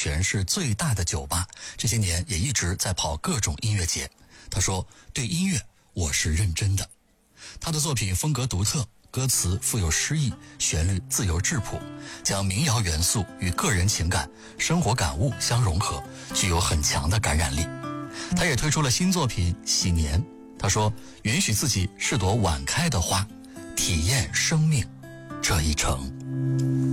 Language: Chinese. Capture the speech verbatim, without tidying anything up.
全市最大的酒吧，这些年也一直在跑各种音乐节。他说，对音乐我是认真的。他的作品风格独特，歌词富有诗意，旋律自由质朴，将民谣元素与个人情感、生活感悟相融合，具有很强的感染力。他也推出了新作品《喜年》，他说，允许自己是朵晚开的花，体验生命这一程。